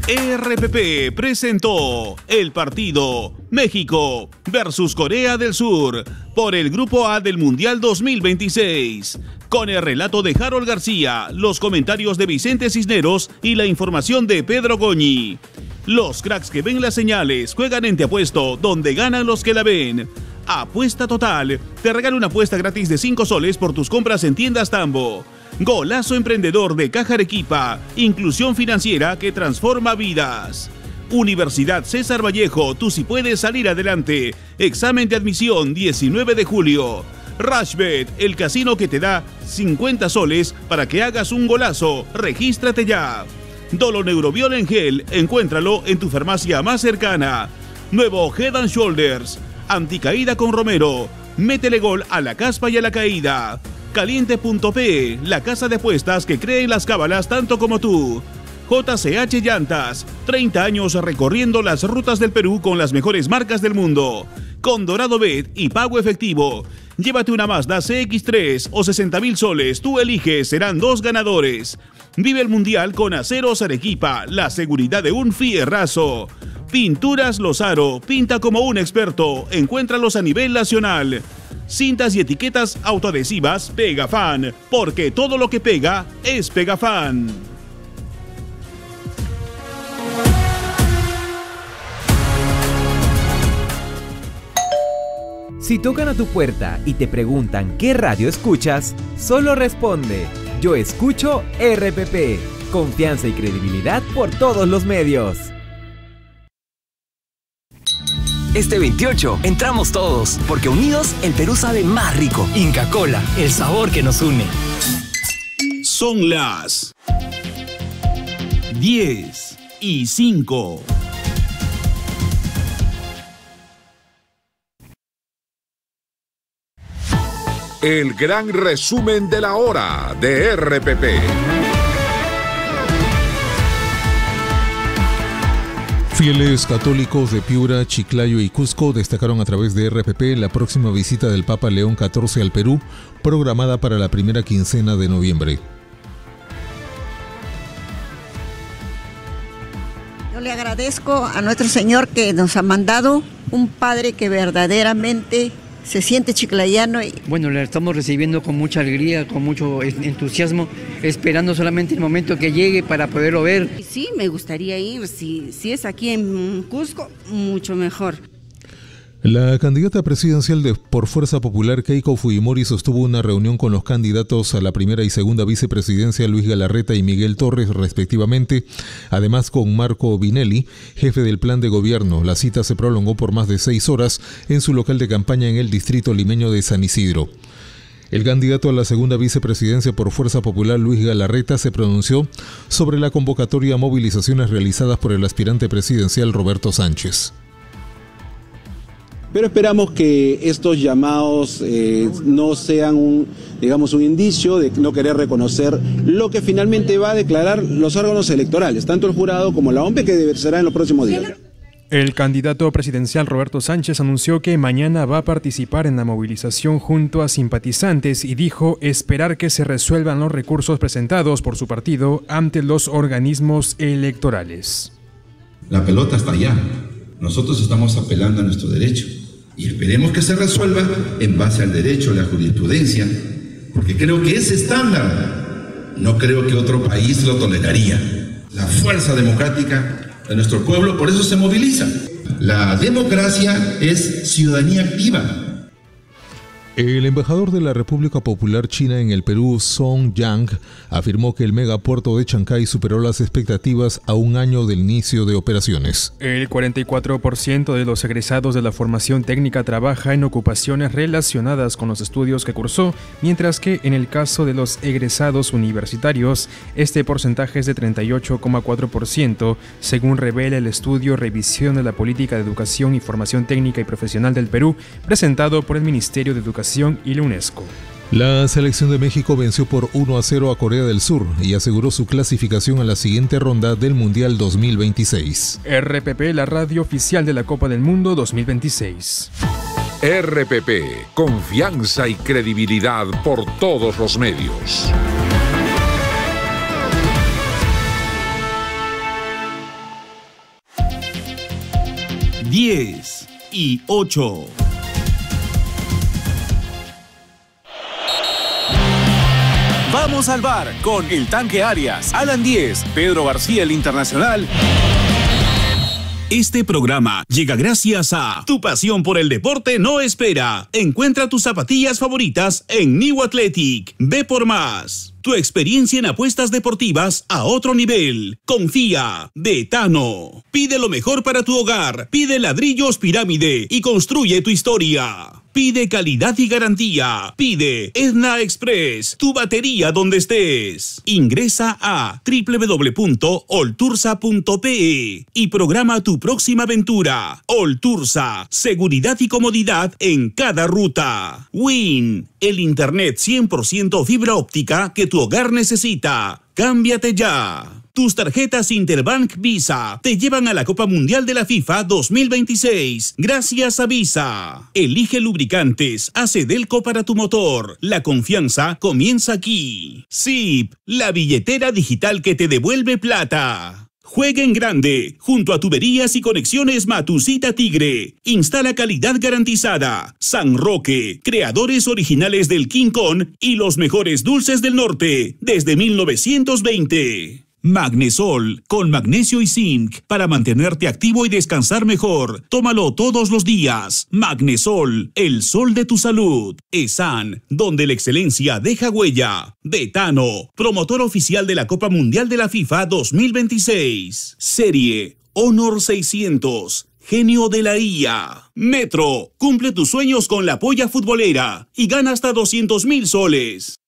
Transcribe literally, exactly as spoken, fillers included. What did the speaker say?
R P P presentó el partido México versus Corea del Sur por el Grupo A del Mundial dos mil veintiséis. Con el relato de Harold García, los comentarios de Vicente Cisneros y la información de Pedro Goñi. Los cracks que ven las señales juegan en Te Apuesto, donde ganan los que la ven. Apuesta Total te regala una apuesta gratis de cinco soles por tus compras en tiendas Tambo. Golazo Emprendedor de Caja Arequipa, inclusión financiera que transforma vidas. Universidad César Vallejo, tú sí puedes salir adelante. Examen de admisión diecinueve de julio. Rushbet, el casino que te da cincuenta soles para que hagas un golazo. Regístrate ya. Doloneurobiol en gel, encuéntralo en tu farmacia más cercana. Nuevo Head and Shoulders, anticaída con Romero. Métele gol a la caspa y a la caída. Caliente punto pe, la casa de apuestas que cree en las cábalas tanto como tú. J C H Llantas, treinta años recorriendo las rutas del Perú con las mejores marcas del mundo. Con Dorado Bet y pago efectivo. Llévate una Mazda C X tres o sesenta mil soles, tú eliges, serán dos ganadores. Vive el Mundial con Aceros Arequipa, la seguridad de un fierrazo. Pinturas Lozaro, pinta como un experto, encuéntralos a nivel nacional. Cintas y etiquetas autoadhesivas Pegafan, porque todo lo que pega es Pegafan. Si tocan a tu puerta y te preguntan qué radio escuchas, solo responde: yo escucho R P P. Confianza y credibilidad por todos los medios. Este veintiocho entramos todos, porque unidos el Perú sabe más rico. Inca Kola, el sabor que nos une. Son las diez y cinco. El gran resumen de la hora de R P P. Fieles católicos de Piura, Chiclayo y Cusco destacaron a través de R P P la próxima visita del Papa León catorce al Perú, programada para la primera quincena de noviembre. Yo le agradezco a nuestro Señor que nos ha mandado un Padre que verdaderamente se siente chiclayano. Y... Bueno, la estamos recibiendo con mucha alegría, con mucho entusiasmo, esperando solamente el momento que llegue para poderlo ver. Sí, me gustaría ir, si, si es aquí en Cusco, mucho mejor. La candidata presidencial de por Fuerza Popular, Keiko Fujimori, sostuvo una reunión con los candidatos a la primera y segunda vicepresidencia, Luis Galarreta y Miguel Torres, respectivamente, además con Marco Vinelli, jefe del plan de gobierno. La cita se prolongó por más de seis horas en su local de campaña en el distrito limeño de San Isidro. El candidato a la segunda vicepresidencia por Fuerza Popular, Luis Galarreta, se pronunció sobre la convocatoria a movilizaciones realizadas por el aspirante presidencial Roberto Sánchez. Pero esperamos que estos llamados eh, no sean un, digamos, un indicio de no querer reconocer lo que finalmente va a declarar los órganos electorales, tanto el jurado como la O M P, que será en los próximos días. El candidato presidencial Roberto Sánchez anunció que mañana va a participar en la movilización junto a simpatizantes y dijo esperar que se resuelvan los recursos presentados por su partido ante los organismos electorales. La pelota está allá. Nosotros estamos apelando a nuestro derecho. Y esperemos que se resuelva en base al derecho, a la jurisprudencia, porque creo que ese estándar no creo que otro país lo toleraría. La fuerza democrática de nuestro pueblo, por eso se moviliza. La democracia es ciudadanía activa. El embajador de la República Popular China en el Perú, Song Yang, afirmó que el megapuerto de Chancay superó las expectativas a un año del inicio de operaciones. El cuarenta y cuatro por ciento de los egresados de la formación técnica trabaja en ocupaciones relacionadas con los estudios que cursó, mientras que en el caso de los egresados universitarios, este porcentaje es de treinta y ocho coma cuatro por ciento, según revela el estudio Revisión de la Política de Educación y Formación Técnica y Profesional del Perú, presentado por el Ministerio de Educación y la UNESCO. La selección de México venció por uno a cero a Corea del Sur y aseguró su clasificación a la siguiente ronda del Mundial dos mil veintiséis. R P P, la radio oficial de la Copa del Mundo dos mil veintiséis. R P P, confianza y credibilidad por todos los medios. diez y ocho. Vamos al bar con El Tanque Arias, Alan Díez, Pedro García el Internacional. Este programa llega gracias a Tu pasión por el deporte no espera. Encuentra tus zapatillas favoritas en New Athletic. Ve por más. Tu experiencia en apuestas deportivas a otro nivel. Confía. Betano. Pide lo mejor para tu hogar. Pide ladrillos Pirámide y construye tu historia. Pide calidad y garantía. Pide Edna Express, tu batería donde estés. Ingresa a doble u doble u doble u punto oltursa punto pe e y programa tu próxima aventura. Oltursa, seguridad y comodidad en cada ruta. Win, el internet cien por ciento fibra óptica que tu hogar necesita. Cámbiate ya. Tus tarjetas Interbank Visa te llevan a la Copa Mundial de la FIFA dos mil veintiséis. Gracias a Visa. Elige lubricantes Acedelco para tu motor. La confianza comienza aquí. Zip, la billetera digital que te devuelve plata. Juega en grande, junto a Tuberías y Conexiones Matusita Tigre. Instala calidad garantizada. San Roque, creadores originales del King Kong y los mejores dulces del norte, desde mil novecientos veinte. Magnesol, con magnesio y zinc, para mantenerte activo y descansar mejor. Tómalo todos los días. Magnesol, el sol de tu salud. Esan, donde la excelencia deja huella. Betano, promotor oficial de la Copa Mundial de la FIFA dos mil veintiséis. Serie Honor seiscientos. Genio de la I A. Metro, cumple tus sueños con la polla futbolera y gana hasta doscientos mil soles.